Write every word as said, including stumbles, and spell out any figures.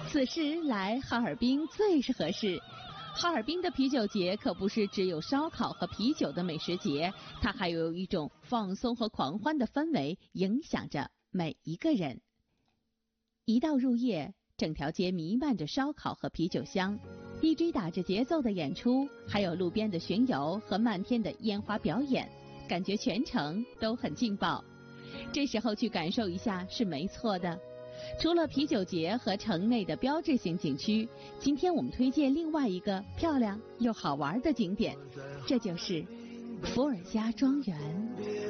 此时来哈尔滨最是合适。哈尔滨的啤酒节可不是只有烧烤和啤酒的美食节，它还有一种放松和狂欢的氛围，影响着每一个人。一到入夜，整条街弥漫着烧烤和啤酒香， D J 打着节奏的演出，还有路边的巡游和漫天的烟花表演，感觉全程都很劲爆。这时候去感受一下是没错的。除了啤酒节和城内的标志性景区，今天我们推荐另外一个漂亮又好玩的景点，这就是伏尔加庄园。